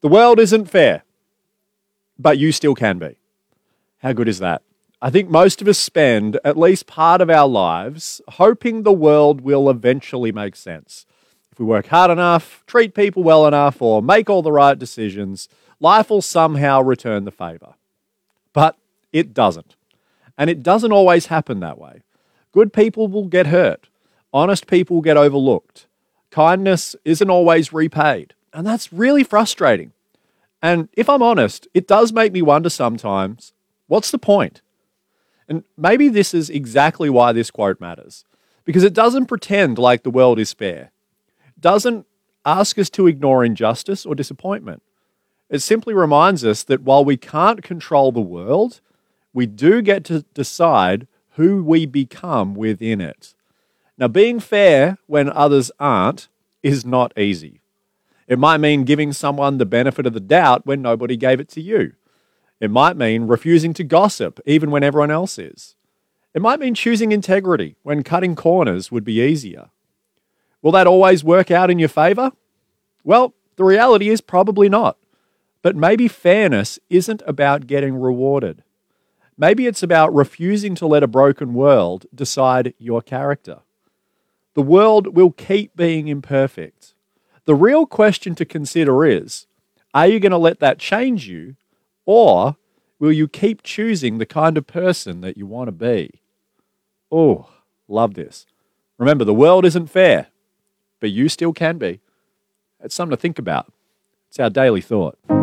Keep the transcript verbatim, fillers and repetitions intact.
The world isn't fair, but you still can be. How good is that? I think most of us spend at least part of our lives hoping the world will eventually make sense. If we work hard enough, treat people well enough, or make all the right decisions, life will somehow return the favour. But it doesn't. And it doesn't always happen that way. Good people will get hurt. Honest people get overlooked. Kindness isn't always repaid. And that's really frustrating. And if I'm honest, it does make me wonder sometimes, what's the point? And maybe this is exactly why this quote matters. Because it doesn't pretend like the world is fair. It doesn't ask us to ignore injustice or disappointment. It simply reminds us that while we can't control the world, we do get to decide who we become within it. Now, being fair when others aren't is not easy. It might mean giving someone the benefit of the doubt when nobody gave it to you. It might mean refusing to gossip even when everyone else is. It might mean choosing integrity when cutting corners would be easier. Will that always work out in your favour? Well, the reality is probably not. But maybe fairness isn't about getting rewarded. Maybe it's about refusing to let a broken world decide your character. The world will keep being imperfect. The real question to consider is, are you going to let that change you, or will you keep choosing the kind of person that you want to be? Oh, love this. Remember, the world isn't fair, but you still can be. It's something to think about. It's our daily thought.